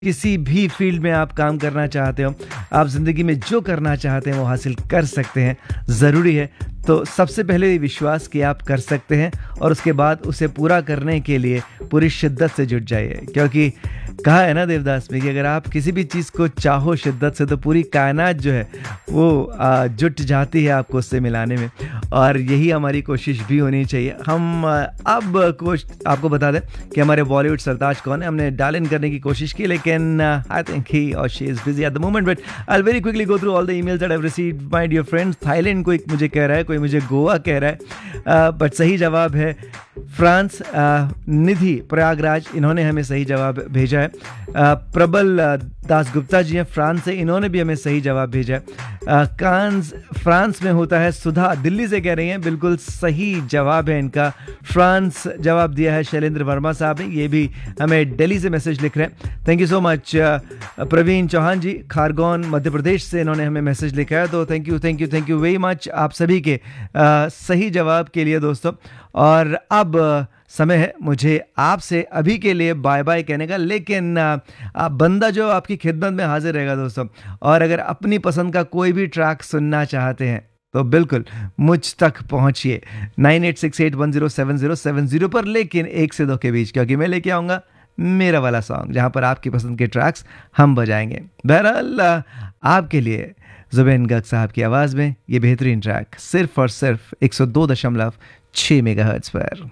किसी भी फील्ड में आप काम करना चाहते हो, आप ज़िंदगी में जो करना चाहते हैं वो हासिल कर सकते हैं। ज़रूरी है तो सबसे पहले विश्वास कि आप कर सकते हैं और उसके बाद उसे पूरा करने के लिए पूरी शिद्दत से जुट जाइए, क्योंकि कहा है ना देवदास में कि अगर आप किसी भी चीज़ को चाहो शिद्दत से तो पूरी कायनात जो है वो जुट जाती है आपको उससे मिलाने में। और यही हमारी कोशिश भी होनी चाहिए। हम अब आपको बता दें कि हमारे बॉलीवुड सरताज कौन है, हमने डायल इन करने की कोशिश की, लेकिन आई थिंक ही और she is busy at the moment, but I will very quickly go through all the emails that I have received my dear friends. Thailand कोई मुझे कह रहा है, कोई मुझे गोवा कह रहा है, बट सही जवाब है फ्रांस। निधि प्रयागराज, इन्होंने हमें सही जवाब भेजा है। प्रबल दास गुप्ता जी हैं फ्रांस से, इन्होंने भी हमें सही जवाब भेजा है। कांस फ्रांस में होता है। सुधा दिल्ली से कह रही हैं, बिल्कुल सही जवाब है इनका, फ्रांस जवाब दिया है शैलेंद्र वर्मा साहब ने, ये भी हमें दिल्ली से मैसेज लिख रहे हैं। Thank you so much. Praveen Chauhan जी खारगोन मध्य प्रदेश से, इन्होंने हमें मैसेज लिखा है, तो थैंक यू वेरी मच आप सभी के सही जवाब के लिए दोस्तों। और अब समय है मुझे आपसे अभी के लिए बाय बाय कहने का, लेकिन बंदा जो आपकी खिदमत में हाजिर रहेगा दोस्तों। और अगर अपनी पसंद का कोई भी ट्रैक सुनना चाहते हैं तो बिल्कुल मुझ तक पहुंचिए 9868107070 पर, लेकिन 1 से 2 के बीच, क्योंकि मैं लेके आऊँगा मेरा वाला सॉन्ग जहाँ पर आपकी पसंद के ट्रैक्स हम बजाएंगे। बहरहाल आपके लिए जुबैन गर्ग साहब की आवाज़ में ये बेहतरीन ट्रैक सिर्फ और सिर्फ 102.6 मेगाहर्ट्ज़ पर।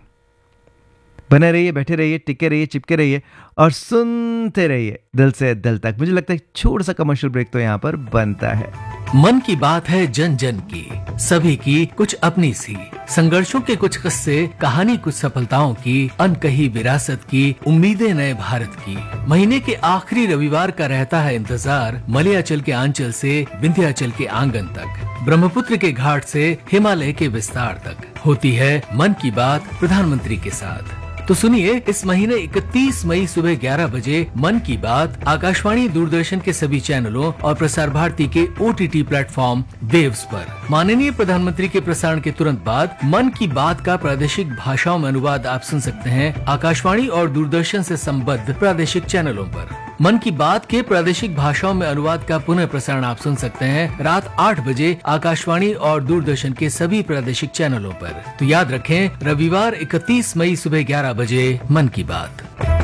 बने रहिए, बैठे रहिए, टिके रहिए, चिपके रहिए और सुनते रहिए दिल से दिल तक। मुझे लगता है छोटा सा कमर्शियल ब्रेक तो यहाँ पर बनता है। मन की बात है जन जन की, सभी की कुछ अपनी सी, संघर्षों के कुछ किस्से, कहानी कुछ सफलताओं की, अनकही विरासत की, उम्मीदें नए भारत की। महीने के आखिरी रविवार का रहता है इंतजार, मलयाचल के आंचल से विंध्याचल के आंगन तक, ब्रह्मपुत्र के घाट से हिमालय के विस्तार तक होती है मन की बात प्रधानमंत्री के साथ। तो सुनिए, इस महीने 31 मई सुबह 11 बजे मन की बात आकाशवाणी दूरदर्शन के सभी चैनलों और प्रसार भारती के OTT प्लेटफॉर्म वेव्स पर। माननीय प्रधानमंत्री के प्रसारण के तुरंत बाद मन की बात का प्रादेशिक भाषाओं में अनुवाद आप सुन सकते हैं आकाशवाणी और दूरदर्शन से संबद्ध प्रादेशिक चैनलों पर। मन की बात के प्रादेशिक भाषाओं में अनुवाद का पुनः प्रसारण आप सुन सकते हैं रात 8 बजे आकाशवाणी और दूरदर्शन के सभी प्रादेशिक चैनलों पर। तो याद रखें, रविवार 31 मई सुबह 11 बजे मन की बात।